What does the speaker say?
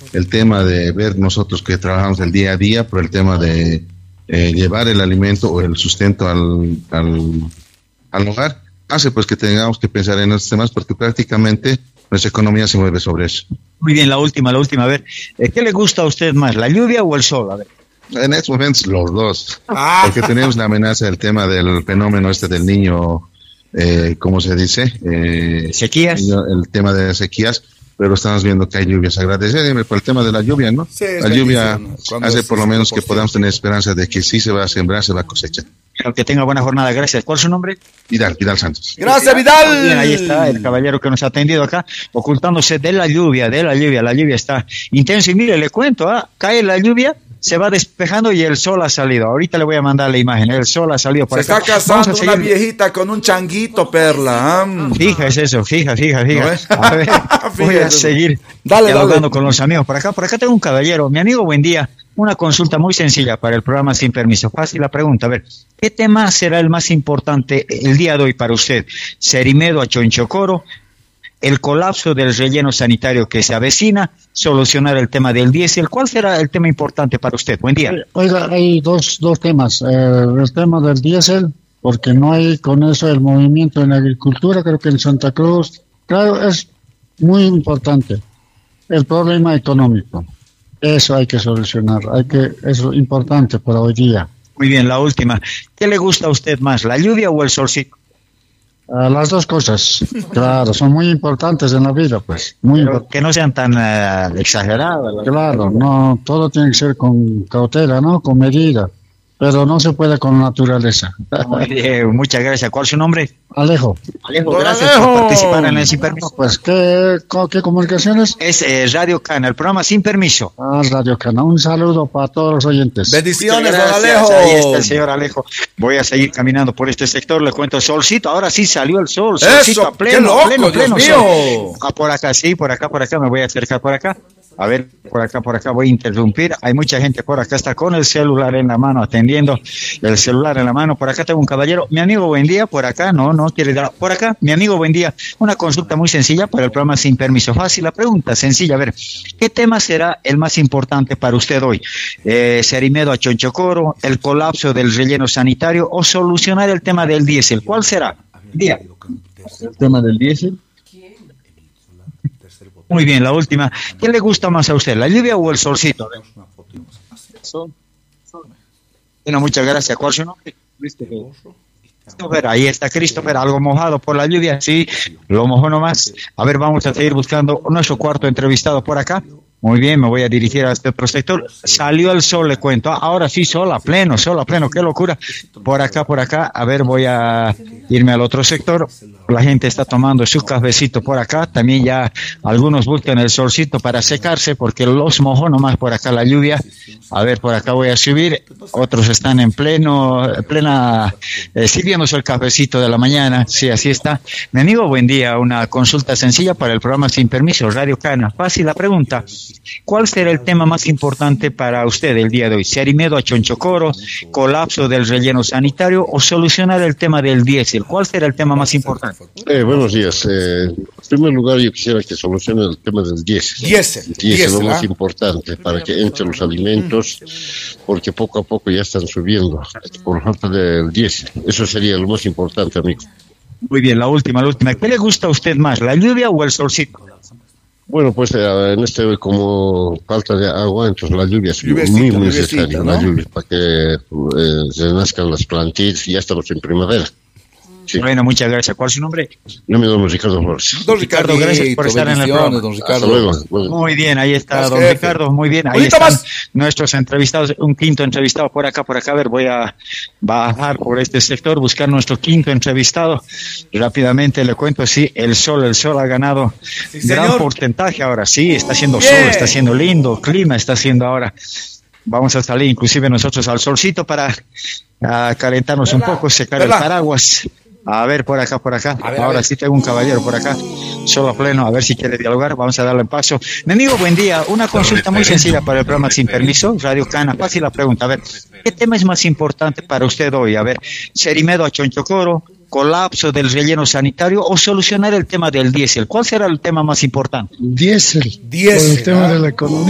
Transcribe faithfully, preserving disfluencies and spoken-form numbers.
el tema de ver nosotros que trabajamos el día a día, por el tema de eh, llevar el alimento o el sustento al, al, al hogar, hace pues que tengamos que pensar en estos temas porque prácticamente nuestra economía se mueve sobre eso. Muy bien, la última, la última, a ver, ¿qué le gusta a usted más, la lluvia o el sol? A ver. En estos momentos los dos, Ah. porque tenemos la amenaza del tema del fenómeno este del niño, eh, ¿cómo se dice? Eh, Sequías. El tema de sequías, pero estamos viendo que hay lluvias. Agradecerme por el tema de la lluvia, ¿no? Sí, es la lluvia cuando hace es- por lo menos que por podamos tener esperanza de que sí se va a sembrar, se va a cosechar. Que tenga buena jornada, gracias. ¿Cuál es su nombre? Vidal, Vidal Santos. Gracias, Vidal. Bien, ahí está el caballero que nos ha atendido acá, ocultándose de la lluvia, de la lluvia. La lluvia está intensa y mire, le cuento, ah, cae la lluvia, se va despejando y el sol ha salido. Ahorita le voy a mandar la imagen, el sol ha salido por Se acá. está Vamos a casando una seguir. viejita con un changuito, Perla. ¿ah? Fija es eso, fija, fija, fija. ¿No ves? A ver, voy a Fíjate. seguir Dale, dialogando dale. con los amigos. Por acá, por acá tengo un caballero. Mi amigo, buen día. Una consulta muy sencilla para el programa Sin Permiso. Fácil la pregunta. A ver, ¿qué tema será el más importante el día de hoy para usted? Serimedo a Chonchocoro, el colapso del relleno sanitario que se avecina, solucionar el tema del diésel. ¿Cuál será el tema importante para usted? Buen día. Oiga, hay dos, dos temas. Eh, el tema del diésel, porque no hay con eso el movimiento en la agricultura, creo que en Santa Cruz, claro, es muy importante. El problema económico, eso hay que solucionar, hay que, es importante para hoy día. Muy bien, la última. ¿Qué le gusta a usted más, la lluvia o el solcito? Ah, las dos cosas, claro, son muy importantes en la vida, pues, muy Pero importantes. que no sean tan eh, exageradas. ¿verdad? Claro, no, todo tiene que ser con cautela, ¿no? Con medida, pero no se puede con naturaleza. Muy bien, muchas gracias. ¿Cuál es su nombre? Alejo, Alejo, Don gracias Alejo. por participar en el Sin Permiso. pues, ¿qué, co- qué comunicaciones? Es eh, Radio Cana, el programa Sin Permiso. Ah, Radio Cana, un saludo para todos los oyentes. Bendiciones, Muchas don gracias. Alejo. Ahí está el señor Alejo. Voy a seguir caminando por este sector. Le cuento solcito. Ahora sí salió el sol. Solcito Eso, a pleno, qué loco, pleno, Dios pleno mío. sol. Ah, por acá, sí, por acá, por acá. Me voy a acercar por acá. A ver, por acá, por acá voy a interrumpir. Hay mucha gente por acá, está con el celular en la mano, atendiendo el celular en la mano. Por acá tengo un caballero. Mi amigo, buen día. Por acá, no, no quiere dar. Por acá, mi amigo, buen día. Una consulta muy sencilla para el programa Sin Permiso. Fácil la pregunta, sencilla. A ver, ¿qué tema será el más importante para usted hoy? Eh, Serimedo a Chonchocoro, el colapso del relleno sanitario o solucionar el tema del diésel. ¿Cuál será? Día. El tema del diésel. Muy bien, la última. ¿Qué le gusta más a usted, la lluvia o el solcito? Bueno, muchas gracias. ¿Cuál es su nombre? Christopher, ahí está Christopher, algo mojado por la lluvia, sí, lo mojó nomás. A ver, vamos a seguir buscando nuestro cuarto entrevistado por acá. Muy bien, me voy a dirigir a este otro sector. Salió el sol, le cuento. Ah, ahora sí, sol a pleno, sol a pleno, qué locura. Por acá, por acá. A ver, voy a irme al otro sector. La gente está tomando su cafecito por acá. También ya algunos buscan el solcito para secarse porque los mojó nomás por acá la lluvia. A ver, por acá voy a subir. Otros están en pleno, plena, eh, sirviéndose el cafecito de la mañana. Sí, así está. Mi amigo, buen día. Una consulta sencilla para el programa Sin Permiso, Radio Cana. Fácil la pregunta. ¿Cuál será el tema más importante para usted el día de hoy? ¿Serimedo a Chonchocoro, colapso del relleno sanitario o solucionar el tema del diésel? ¿Cuál será el tema más importante? Eh, buenos días. Eh, en primer lugar, yo quisiera que solucione el tema del diésel. Diésel, El diésel es diésel, lo más ¿ah? importante para que entren los alimentos, porque poco a poco ya están subiendo por falta del diésel. Eso sería lo más importante, amigo. Muy bien, la última, la última. ¿Qué le gusta a usted más, la lluvia o el solcito? Bueno, pues eh, en este como falta de agua, entonces la lluvia es Lluviecita, muy, muy lluviecita, necesaria, ¿no? la lluvia, para que eh, se nazcan las plantitas y ya estamos en primavera. Sí. Bueno, muchas gracias. ¿Cuál es su nombre? Yo me llamo Ricardo Flores. Don Ricardo, gracias por estar en el bendiciones, programa. don Hasta Ricardo. luego. Bueno. Muy bien, ahí está Gracias, don jefe. Ricardo, muy bien, ahí Ahorita están más. nuestros entrevistados, un quinto entrevistado por acá, por acá, a ver, voy a bajar por este sector, buscar nuestro quinto entrevistado, rápidamente le cuento, sí, el sol, el sol ha ganado Sí, gran señor. porcentaje ahora, sí, está haciendo Bien. sol, está haciendo lindo, clima está haciendo ahora, vamos a salir inclusive nosotros al solcito para ah, calentarnos un ¿Verdad? poco, secar ¿Verdad? el paraguas. A ver, por acá, por acá. A ver, a Ahora ver. sí tengo un caballero por acá, solo a pleno, a ver si quiere dialogar. Vamos a darle el paso. Mi amigo, buen día. Una consulta muy sencilla para el programa Sin Permiso, Radio Cana. Fácil la pregunta. A ver, ¿qué tema es más importante para usted hoy? A ver, Serimedo a Chonchocoro, colapso del relleno sanitario o solucionar el tema del diésel. ¿Cuál será el tema más importante? Diésel. Diésel, Por el tema ¿ah? de la economía.